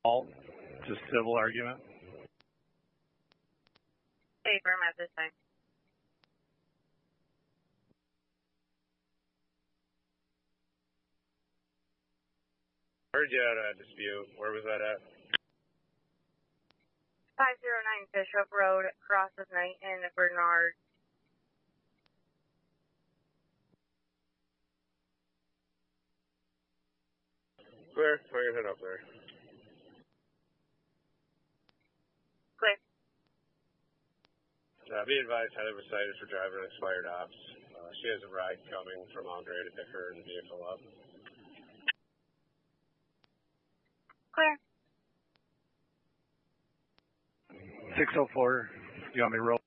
All, just civil argument. Affirm at this time. Heard you had a dispute. Where was that at? 509 Bishop Road, Crosses Night in Bernard. Clear. I can head up there. Clear. Be advised, Heather was cited for driving an expired ops. She has a ride coming from Andre to pick her and the vehicle up. Clear. 604. You want me to roll?